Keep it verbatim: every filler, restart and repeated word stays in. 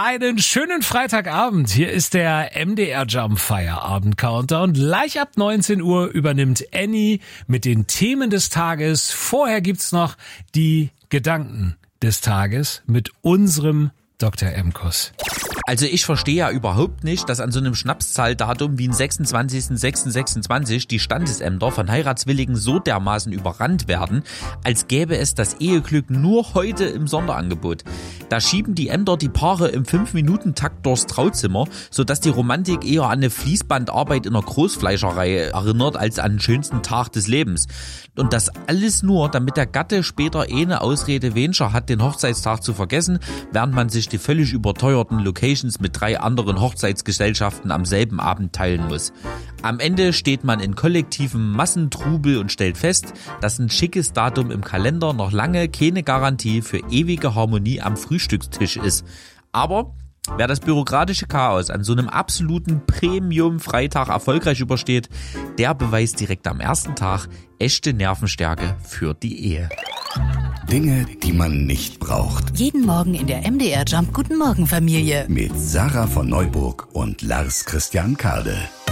Einen schönen Freitagabend. Hier ist der M D R Jump Feierabend Countdown. Gleich ab neunzehn Uhr übernimmt Annie mit den Themen des Tages. Vorher gibt's noch die Gedanken des Tages mit unserem Doktor Emkus. Also ich verstehe ja überhaupt nicht, dass an so einem Schnapszahldatum wie den sechsundzwanzigsten sechsten sechsundzwanzig die Standesämter von Heiratswilligen so dermaßen überrannt werden, als gäbe es das Eheglück nur heute im Sonderangebot. Da schieben die Ämter die Paare im fünf Minuten Takt durchs Trauzimmer, sodass die Romantik eher an eine Fließbandarbeit in der Großfleischerei erinnert als an den schönsten Tag des Lebens. Und das alles nur, damit der Gatte später eine Ausrede weniger hat, den Hochzeitstag zu vergessen, während man sich die völlig überteuerten Locations mit drei anderen Hochzeitsgesellschaften am selben Abend teilen muss. Am Ende steht man in kollektivem Massentrubel und stellt fest, dass ein schickes Datum im Kalender noch lange keine Garantie für ewige Harmonie am Frühstückstisch ist. Aber wer das bürokratische Chaos an so einem absoluten Premium-Freitag erfolgreich übersteht, der beweist direkt am ersten Tag echte Nervenstärke für die Ehe. Dinge, die man nicht braucht. Jeden Morgen in der M D R Jump Guten Morgen Familie. Mit Sarah von Neuburg und Lars Christian Kade.